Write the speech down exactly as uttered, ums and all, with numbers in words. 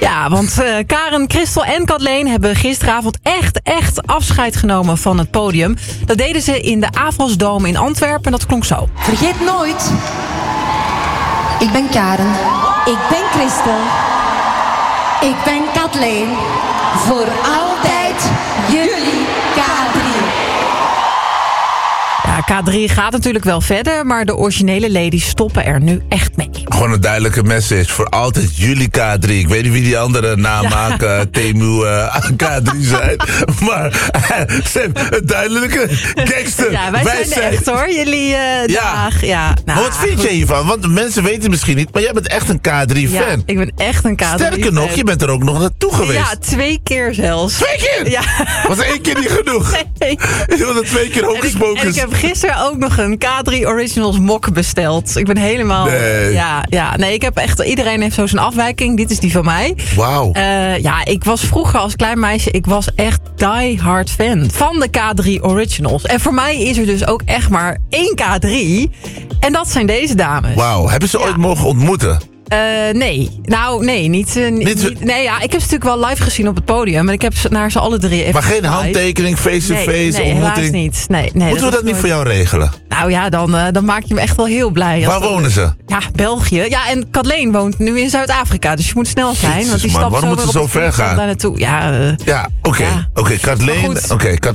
Ja, want uh, Karen, Christel en Kathleen hebben gisteravond echt, echt afscheid genomen van het podium. Dat deden ze in de Avosdome in Antwerpen en dat klonk zo. Vergeet nooit, ik ben Karen. Ik ben Christel. Ik ben Kathleen. Voor altijd jullie K drie. Ja, K drie gaat natuurlijk wel verder, maar de originele ladies stoppen er nu echt mee. Gewoon een duidelijke message. Voor altijd jullie K drie. Ik weet niet wie die andere namaken, ja. Temu uh, K drie zijn. Maar uh, Sam, een duidelijke gangster. Ja, wij, wij zijn, zijn echt hoor. Jullie uh, ja. dag. Ja. Nou, maar wat vind goed. je hiervan? Want mensen weten misschien niet, maar jij bent echt een K drie fan. Ja, ik ben echt een K drie fan. Sterker nog, je bent er ook nog naartoe geweest. Ja, twee keer zelfs. Twee keer? Ja. Was er één keer niet genoeg? Nee. Je wilde twee keer hocus-pocus. En ik heb gisteren ook nog een K drie Originals mok besteld. Ik ben helemaal... Nee. Ja, ja, nee, ik heb echt... Iedereen heeft zo zijn afwijking. Dit is die van mij. Wauw. Uh, ja, ik was vroeger als klein meisje... Ik was echt die hard fan van de K drie Originals. En voor mij is er dus ook echt maar één K drie. En dat zijn deze dames. Wauw. Hebben ze ja. ooit mogen ontmoeten? Uh, nee. Nou, nee. Niet, uh, niet, niet, niet, nee, ja, ik heb ze natuurlijk wel live gezien op het podium. En ik heb ze naar ze alle drie even Maar geen live. handtekening, face-to-face, nee, nee, ontmoeting? helaas niet. Nee, nee, Moeten dat we dat niet voor jou regelen? Nou ja, dan, uh, dan maak je me echt wel heel blij. Waar wonen ze? Ja, België. Ja, en Kathleen woont nu in Zuid-Afrika. Dus je moet snel zijn. Jezus, want die man, stapt waarom zo moet ze weer zo op ver gaan? Daar naartoe. Ja, uh, ja oké. Okay. Ja. Oké, okay, Kathleen. Oké, okay,